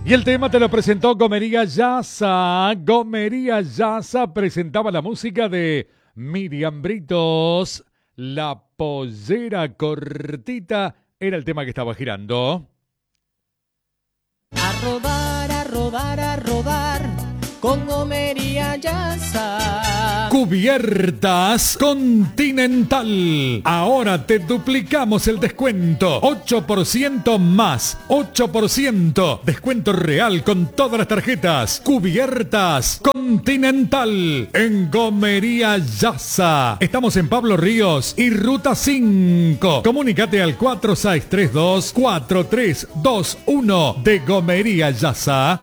Y el tema te lo presentó Gomería Yasa. Gomería Yasa presentaba la música de Miriam Britos. La pollera cortita era el tema que estaba girando. A rodar, a rodar, a rodar con Gomería Yasa. Cubiertas Continental. Ahora te duplicamos el descuento. 8% más. 8%. Descuento real con todas las tarjetas. Cubiertas Continental. En Gomería Yasa. Estamos en Pablo Ríos y Ruta 5. Comunícate al 4632-4321 de Gomería Yasa.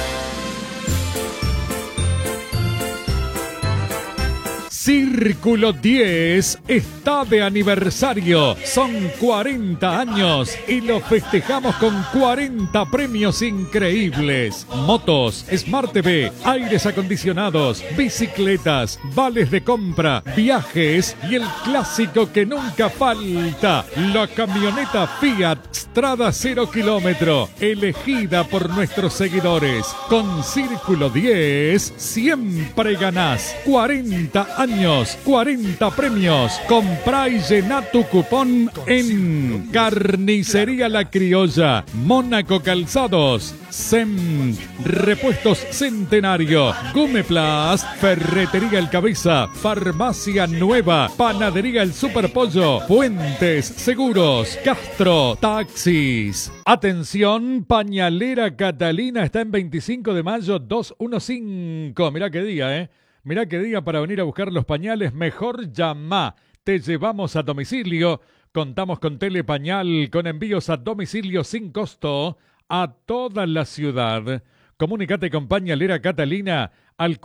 Círculo 10 está de aniversario. Son 40 años y lo festejamos con 40 premios increíbles. Motos, Smart TV, aires acondicionados, bicicletas, vales de compra, viajes y el clásico que nunca falta, la camioneta Fiat Strada 0 kilómetro, elegida por nuestros seguidores. Con Círculo 10 siempre ganás. 40 años. 40 premios. Comprá y llená tu cupón en Carnicería La Criolla, Mónaco Calzados, SEM, Repuestos Centenario, Gumeplast, Ferretería El Cabeza, Farmacia Nueva, Panadería El Superpollo, Puentes Seguros, Castro Taxis. Atención, Pañalera Catalina está en 25 de mayo 215. Mirá qué día, Mirá qué día para venir a buscar los pañales. Mejor llama. Te llevamos a domicilio. Contamos con Telepañal, con envíos a domicilio sin costo a toda la ciudad. Comunícate con Pañalera Catalina al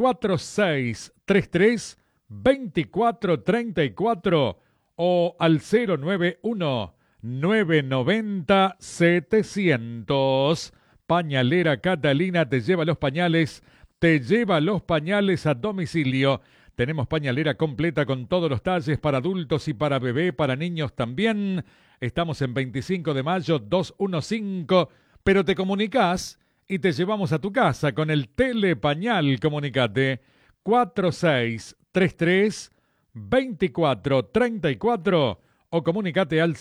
4633-2434 o al 091-990-700. Pañalera Catalina te lleva los pañales. Te lleva los pañales a domicilio. Tenemos pañalera completa con todos los talles para adultos y para bebé, para niños también. Estamos en 25 de mayo 215, pero te comunicás y te llevamos a tu casa con el Telepañal. Comunicate 4633-2434 o comunicate al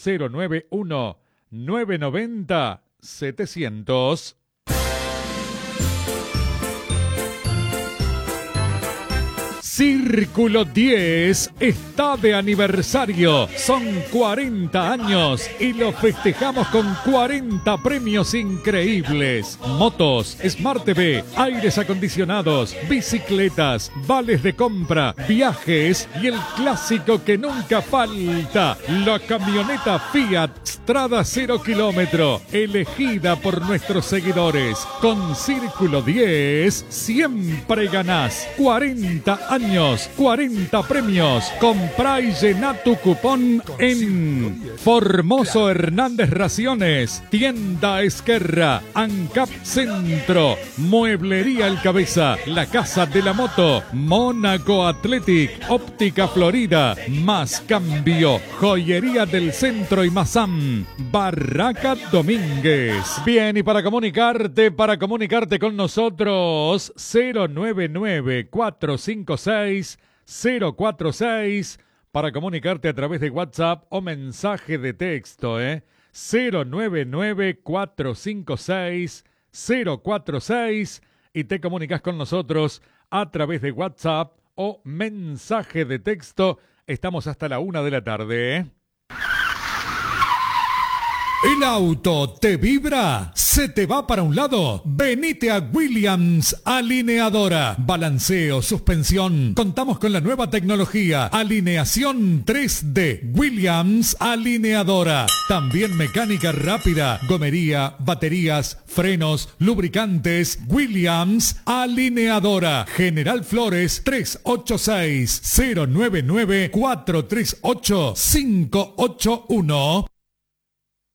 091-990-700. Círculo 10 está de aniversario. Son 40 años y lo festejamos con 40 premios increíbles. Motos, Smart TV, aires acondicionados, bicicletas, vales de compra, viajes y el clásico que nunca falta, la camioneta Fiat Strada 0 kilómetro, elegida por nuestros seguidores. Con Círculo 10 siempre ganás. 40 años. 40 premios. Comprá y llená tu cupón en Formoso Hernández Raciones, Tienda Esquerra, ANCAP Centro, Mueblería El Cabeza, La Casa de la Moto, Mónaco Athletic, Óptica Florida, Más Cambio, Joyería del Centro y Mazam, Barraca Domínguez. Bien, y para comunicarte con nosotros, 099-456-046, para comunicarte a través de WhatsApp o mensaje de texto, 099-456-046, y te comunicas con nosotros a través de WhatsApp o mensaje de texto. Estamos hasta la 1 de la tarde, ¿El auto te vibra? ¿Se te va para un lado? Venite a Williams Alineadora. Balanceo, suspensión. Contamos con la nueva tecnología. Alineación 3D. Williams Alineadora. También mecánica rápida. Gomería, baterías, frenos, lubricantes. Williams Alineadora. General Flores 386 099 438 581.